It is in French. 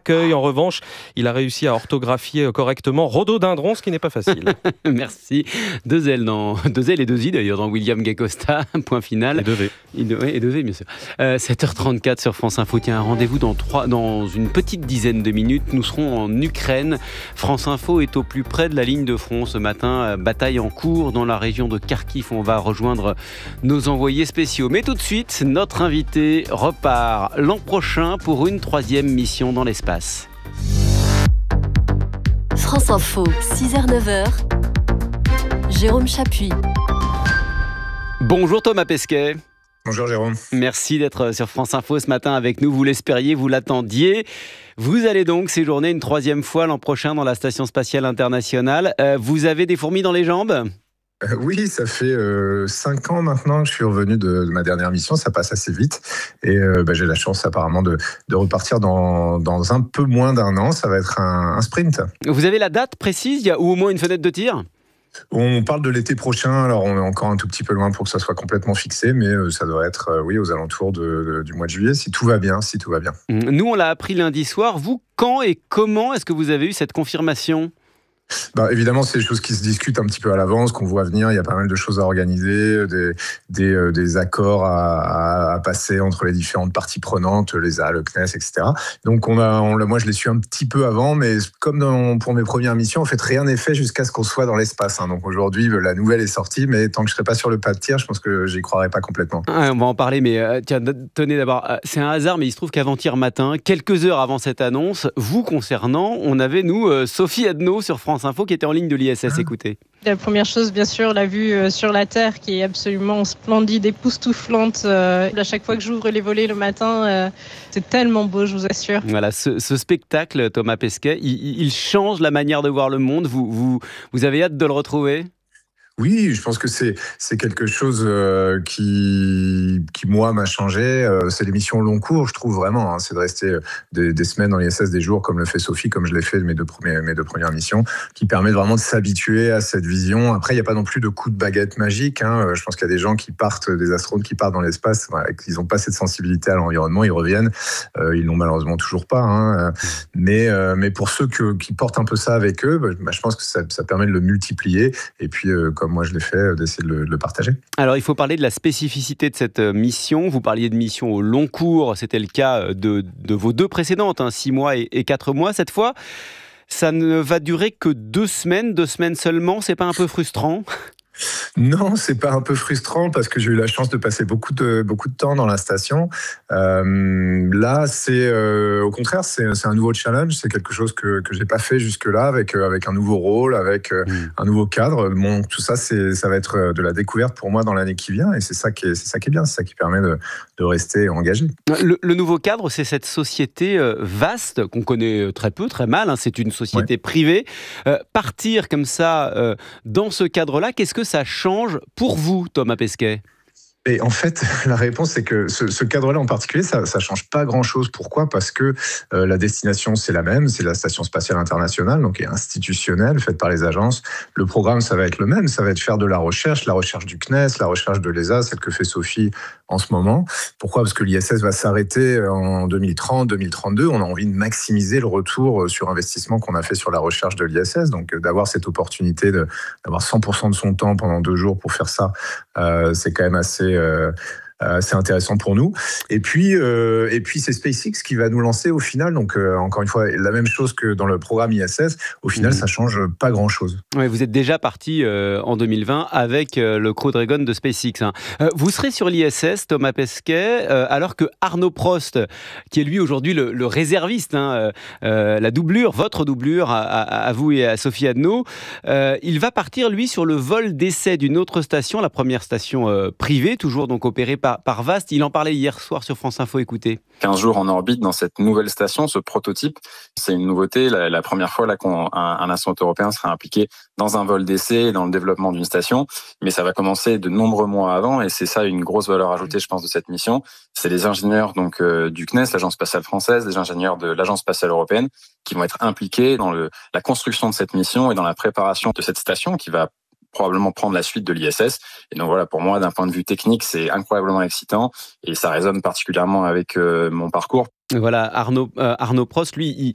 accueil. En revanche, il a réussi à orthographier correctement rhododendron, ce qui n'est pas facile. Merci. Deux L et deux I d'ailleurs dans William Gay-Costa. Point final. Et deux V. Et deux V, bien sûr. 7h34 sur France Info. Tiens, un rendez-vous dans une petite dizaine de minutes. Nous serons en Ukraine. France Info est au plus près de la ligne de front ce matin. Bataille en cours dans la région de Kharkiv. On va rejoindre nos envoyés spéciaux. Mais tout de suite, notre invité repart l'an prochain pour une 3e mission dans l'espace. France Info, 6h-9h, Jérôme Chapuis. Bonjour Thomas Pesquet. Bonjour Jérôme. Merci d'être sur France Info ce matin avec nous. Vous l'espériez, vous l'attendiez. Vous allez donc séjourner une 3e fois l'an prochain dans la Station Spatiale Internationale. Vous avez des fourmis dans les jambes ? Oui, ça fait 5 ans maintenant que je suis revenu de ma dernière mission, ça passe assez vite et j'ai la chance apparemment de repartir dans un peu moins d'un an, ça va être un sprint. Vous avez la date précise ou au moins une fenêtre de tir ? On parle de l'été prochain, alors on est encore un tout petit peu loin pour que ça soit complètement fixé, mais ça devrait être aux alentours du mois de juillet, si tout va bien. Nous, on l'a appris lundi soir. Vous, quand et comment est-ce que vous avez eu cette confirmation ? Évidemment, c'est des choses qui se discutent un petit peu à l'avance, qu'on voit venir. Il y a pas mal de choses à organiser, des accords à passer entre les différentes parties prenantes, l'ESA, le CNES, etc. Donc, moi, je l'ai su un petit peu avant, mais comme pour mes premières missions, en fait, rien n'est fait jusqu'à ce qu'on soit dans l'espace. Donc, aujourd'hui, la nouvelle est sortie, mais tant que je serai pas sur le pas de tir, je pense que j'y croirais pas complètement. On va en parler, mais tenez d'abord, c'est un hasard, mais il se trouve qu'avant-hier matin, quelques heures avant cette annonce, vous concernant, on avait, Sophie Adno sur France Info qui était en ligne de l'ISS. Écoutez. La première chose, bien sûr, la vue sur la Terre qui est absolument splendide, époustouflante. À chaque fois que j'ouvre les volets le matin, c'est tellement beau, je vous assure. Voilà, ce spectacle, Thomas Pesquet, il change la manière de voir le monde. Vous avez hâte de le retrouver ? Oui, je pense que c'est quelque chose qui moi m'a changé. C'est l'émission long cours, je trouve vraiment. C'est de rester des semaines dans l'ISS, des jours comme le fait Sophie, comme je l'ai fait mes deux premières missions, qui permet vraiment de s'habituer à cette vision. Après, il n'y a pas non plus de coup de baguette magique. Je pense qu'il y a des gens des astronautes qui partent dans l'espace, ils n'ont pas cette sensibilité à l'environnement, ils reviennent. Ils l'ont malheureusement toujours pas. Mais pour ceux qui portent un peu ça avec eux, je pense que ça permet de le multiplier. Et puis, comme moi je l'ai fait, d'essayer de le partager. Alors, il faut parler de la spécificité de cette mission. Vous parliez de mission au long cours. C'était le cas de vos deux précédentes, 6 mois et 4 mois. Cette fois, ça ne va durer que 2 semaines. 2 semaines seulement. C'est pas un peu frustrant ? Non, c'est pas un peu frustrant parce que j'ai eu la chance de passer beaucoup de temps dans la station. Là, c'est au contraire, c'est un nouveau challenge. C'est quelque chose que j'ai pas fait jusque-là avec un nouveau rôle, avec un nouveau cadre. Tout ça, ça va être de la découverte pour moi dans l'année qui vient, et c'est ça qui est bien, c'est ça qui permet de rester engagé. Le nouveau cadre, c'est cette société vaste qu'on connaît très peu, très mal. C'est une société privée. Partir comme ça dans ce cadre-là, qu'est-ce que ça change pour vous, Thomas Pesquet ? Et en fait, la réponse, c'est que ce cadre-là en particulier, ça change pas grand-chose. Pourquoi ? Parce que la destination, c'est la même, c'est la Station Spatiale Internationale, donc est institutionnelle, faite par les agences. Le programme, ça va être le même, ça va être faire de la recherche du CNES, la recherche de l'ESA, celle que fait Sophie en ce moment. Pourquoi ? Parce que l'ISS va s'arrêter en 2030, 2032. On a envie de maximiser le retour sur investissement qu'on a fait sur la recherche de l'ISS. Donc, d'avoir cette opportunité d'avoir 100% de son temps pendant 2 jours pour faire ça, c'est quand même assez intéressant pour nous. Et puis c'est SpaceX qui va nous lancer au final. Donc, encore une fois, la même chose que dans le programme ISS. Au final, ça change pas grand-chose. Ouais, vous êtes déjà parti en 2020 avec le Crew Dragon de SpaceX. Vous serez sur l'ISS, Thomas Pesquet, alors que Arnaud Prost, qui est lui aujourd'hui le réserviste, la doublure, votre doublure à vous et à Sophie Adno, il va partir, lui, sur le vol d'essai d'une autre station, la première station privée, toujours donc opérée par VAST. Il en parlait hier soir sur France Info, écoutez. 15 jours en orbite dans cette nouvelle station, ce prototype, c'est une nouveauté. La première fois là qu'un astronaute européen sera impliqué dans un vol d'essai, dans le développement d'une station, mais ça va commencer de nombreux mois avant, et c'est ça une grosse valeur ajoutée, je pense, de cette mission. C'est les ingénieurs donc du CNES, l'Agence spatiale française, les ingénieurs de l'Agence spatiale européenne, qui vont être impliqués dans la construction de cette mission et dans la préparation de cette station qui va probablement prendre la suite de l'ISS. Et donc voilà, pour moi, d'un point de vue technique, c'est incroyablement excitant et ça résonne particulièrement avec mon parcours. Voilà, Arnaud Prost, lui,